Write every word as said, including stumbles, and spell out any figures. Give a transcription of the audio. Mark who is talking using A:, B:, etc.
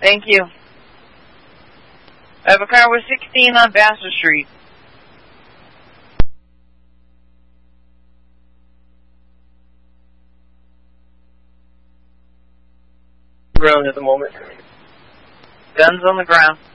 A: Thank you. I have a car with sixteen on Vassar Street.
B: Ground at the moment.
A: Guns on the ground.